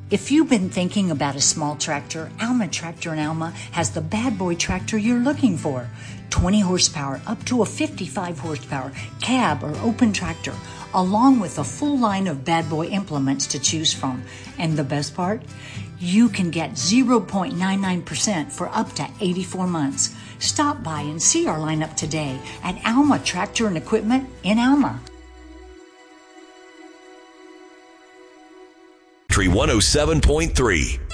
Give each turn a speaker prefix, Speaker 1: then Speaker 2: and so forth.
Speaker 1: If you've been thinking about a small tractor, Alma Tractor in Alma has the bad boy tractor you're looking for. 20 horsepower up to a 55 horsepower cab or open tractor, along with a full line of bad boy implements to choose from. And the best part? You can get 0.99% for up to 84 months. Stop by and see our lineup today at Alma Tractor and Equipment in Alma.
Speaker 2: 107.3